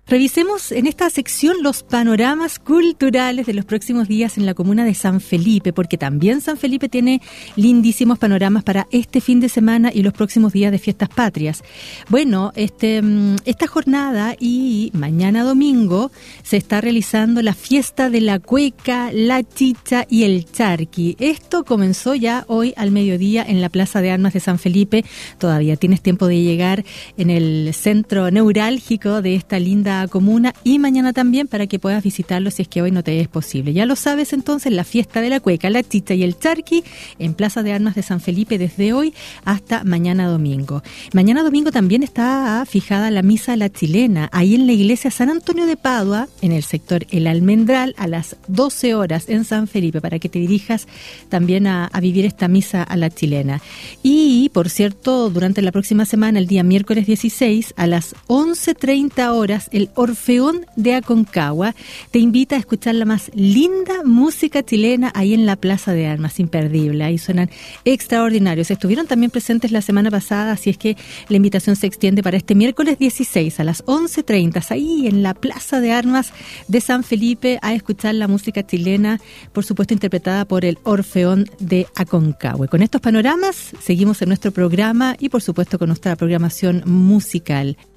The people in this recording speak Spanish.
Revisemos en esta sección los panoramas culturales de los próximos días en la comuna de San Felipe, porque también San Felipe tiene lindísimos panoramas para este fin de semana y los próximos días de fiestas patrias. Bueno, esta jornada y mañana domingo se está realizando la fiesta de la cueca, la chicha y el charqui. Esto comenzó ya hoy al mediodía en la Plaza de Armas de San Felipe. Todavía tienes tiempo de llegar en el centro neurálgico de esta linda comuna y mañana también para que puedas visitarlo si es que hoy no te es posible. Ya lo sabes entonces, la fiesta de la cueca, la chicha y el charqui en Plaza de Armas de San Felipe desde hoy hasta mañana domingo. Mañana domingo también está fijada la misa de la chilena ahí en la iglesia San Antonio de Padua, en el sector El Almendral, a las 12 horas en San Felipe, para que te dirijas también a vivir esta misa a la chilena. Y, por cierto, durante la próxima semana, el día miércoles 16, a las 11:30 horas, el Orfeón de Aconcagua te invita a escuchar la más linda música chilena ahí en la Plaza de Armas, imperdible. Ahí suenan extraordinarios. Estuvieron también presentes la semana pasada, así es que la invitación se extiende para este miércoles 16 a las 11:30, ahí en la Plaza de Armas de San Felipe, a escuchar la música chilena, por supuesto interpretada por el Orfeón de Aconcagua. Con estos panoramas seguimos en nuestro programa y por supuesto con nuestra programación musical.